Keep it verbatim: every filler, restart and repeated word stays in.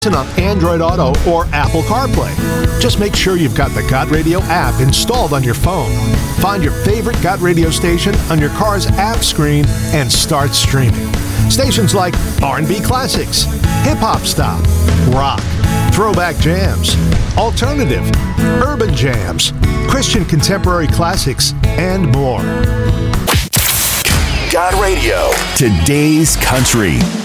on Android Auto or Apple CarPlay. Just make sure you've got the Got Radio app installed on your phone. Find your favorite Got Radio station on your car's app screen and start streaming. Stations like R and B classics, hip-hop style, rock, throwback jams, alternative, urban jams, Christian contemporary classics, and more. Got Radio. Today's country.